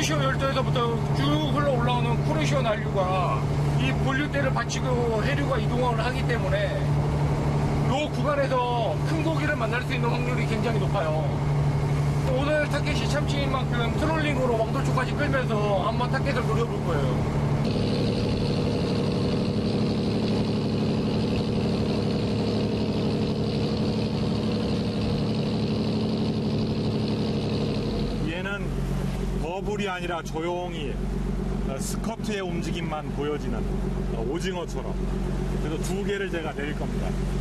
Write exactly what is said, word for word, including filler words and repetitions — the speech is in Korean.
쿠로시오 열도에서부터 쭉 흘러 올라오는 쿠로시오 난류가 이 본류대를 받치고 해류가 이동을 하기 때문에 이 구간에서 큰 고기를 만날 수 있는 확률이 굉장히 높아요. 오늘 타켓이 참치인 만큼 트롤링으로 왕돌초까지 끌면서 한번 타켓을 노려볼 거예요. 얘는 버블이 아니라 조용히 스커트의 움직임만 보여지는 오징어처럼. 그래서 두 개를 제가 내릴 겁니다.